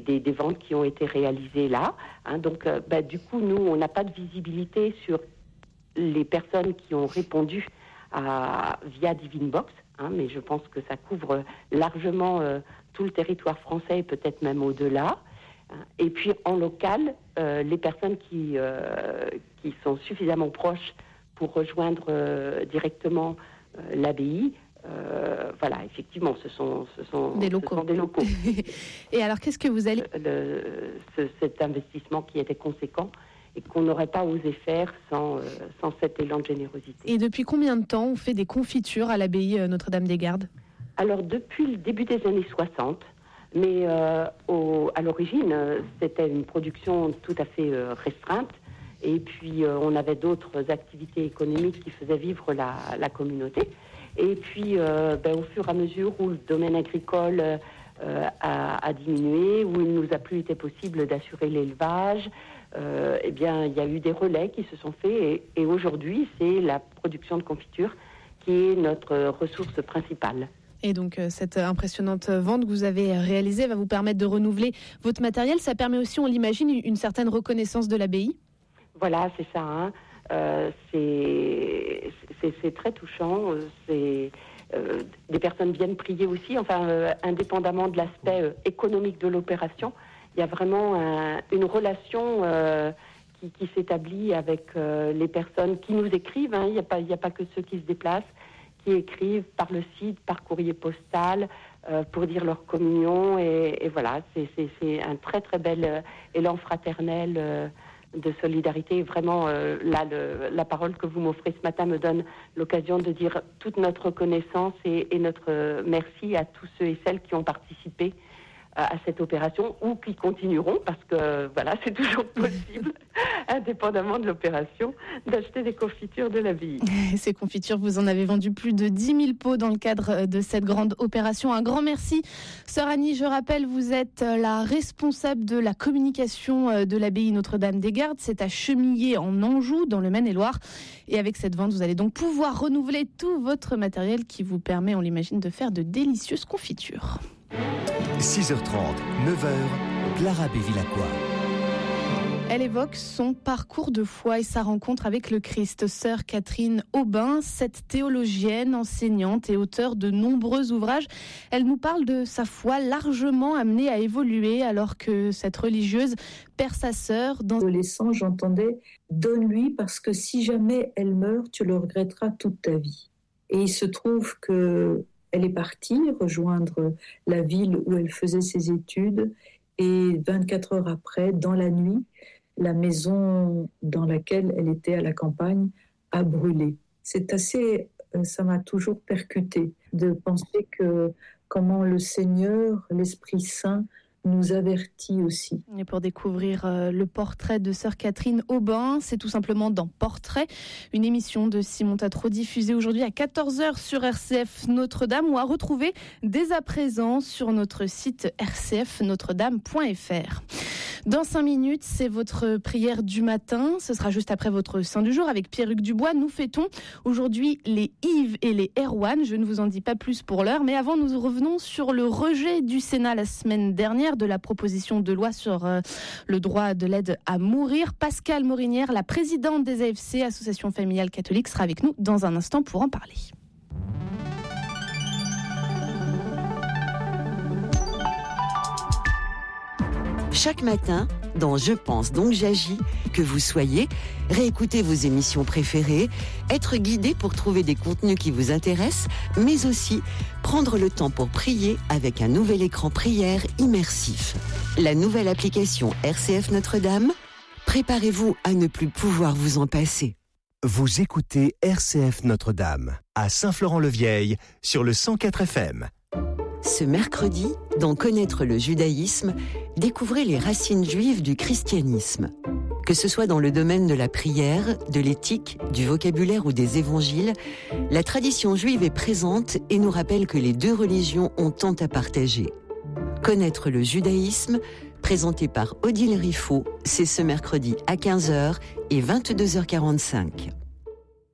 des ventes qui ont été réalisées là. Donc, du coup, nous, on n'a pas de visibilité sur les personnes qui ont répondu via Divine-Box, mais je pense que ça couvre largement tout le territoire français et peut-être même au-delà. Et puis, en local, les personnes qui sont suffisamment proches pour rejoindre directement l'abbaye, effectivement, ce sont des locaux. Et alors, qu'est-ce que vous allez... cet investissement qui était conséquent et qu'on n'aurait pas osé faire sans cet élan de générosité. Et depuis combien de temps on fait des confitures à l'abbaye Notre-Dame-des-Gardes ? Alors, depuis le début des années 60, mais à l'origine, c'était une production tout à fait restreinte. Et puis, on avait d'autres activités économiques qui faisaient vivre la communauté. Et puis, au fur et à mesure où le domaine agricole a diminué, où il nous a plus été possible d'assurer l'élevage, il y a eu des relais qui se sont faits. Et aujourd'hui, c'est la production de confiture qui est notre ressource principale. Et donc, cette impressionnante vente que vous avez réalisée va vous permettre de renouveler votre matériel. Ça permet aussi, on l'imagine, une certaine reconnaissance de l'abbaye ? Voilà, c'est ça. C'est très touchant. Des personnes viennent prier aussi. Indépendamment de l'aspect économique de l'opération, il y a vraiment une relation qui s'établit avec les personnes qui nous écrivent. Il n'y a pas que ceux qui se déplacent, qui écrivent par le site, par courrier postal, pour dire leur communion. Et voilà, c'est un très très bel élan fraternel de solidarité. Vraiment, la parole que vous m'offrez ce matin me donne l'occasion de dire toute notre reconnaissance et notre merci à tous ceux et celles qui ont participé à cette opération ou qui continueront, parce que c'est toujours possible, indépendamment de l'opération, d'acheter des confitures de l'abbaye. Ces confitures, vous en avez vendu plus de 10 000 pots dans le cadre de cette grande opération. Un grand merci. Sœur Annie, je rappelle, vous êtes la responsable de la communication de l'abbaye Notre-Dame-des-Gardes. C'est à Chemillé, en Anjou, dans le Maine-et-Loire. Et avec cette vente, vous allez donc pouvoir renouveler tout votre matériel qui vous permet, on l'imagine, de faire de délicieuses confitures. 6h30, 9h, Clara Bévilacqua. Elle évoque son parcours de foi et sa rencontre avec le Christ. Sœur Catherine Aubin, cette théologienne, enseignante et auteure de nombreux ouvrages, elle nous parle de sa foi largement amenée à évoluer alors que cette religieuse perd sa sœur. Adolescent, j'entendais « donne-lui parce que si jamais elle meurt, tu le regretteras toute ta vie ». Et il se trouve que elle est partie rejoindre la ville où elle faisait ses études et 24 heures après, dans la nuit, la maison dans laquelle elle était à la campagne a brûlé. Ça m'a toujours percuté de penser que comment le Seigneur, l'Esprit Saint, nous avertit aussi. Et pour découvrir le portrait de sœur Catherine Aubin, c'est tout simplement dans Portrait, une émission de Simon Tatro diffusée aujourd'hui à 14h sur RCF Notre-Dame ou à retrouver dès à présent sur notre site rcfnotredame.fr. Dans 5 minutes, c'est votre prière du matin. Ce sera juste après votre Saint du jour avec Pierre-Hugues Dubois. Nous fêtons aujourd'hui les Yves et les Erwan. Je ne vous en dis pas plus pour l'heure, mais avant, nous revenons sur le rejet du Sénat la semaine dernière de la proposition de loi sur le droit de l'aide à mourir. Pascale Morinière, la présidente des AFC, Association familiale catholique, sera avec nous dans un instant pour en parler. Chaque matin, dans Je pense donc j'agis, que vous soyez, réécoutez vos émissions préférées, être guidé pour trouver des contenus qui vous intéressent, mais aussi prendre le temps pour prier avec un nouvel écran prière immersif. La nouvelle application RCF Notre-Dame, préparez-vous à ne plus pouvoir vous en passer. Vous écoutez RCF Notre-Dame, à Saint-Florent-le-Vieil, sur le 104 FM. Ce mercredi, dans Connaître le judaïsme, découvrez les racines juives du christianisme. Que ce soit dans le domaine de la prière, de l'éthique, du vocabulaire ou des évangiles, la tradition juive est présente et nous rappelle que les deux religions ont tant à partager. Connaître le judaïsme, présenté par Odile Riffaut, c'est ce mercredi à 15h et 22h45.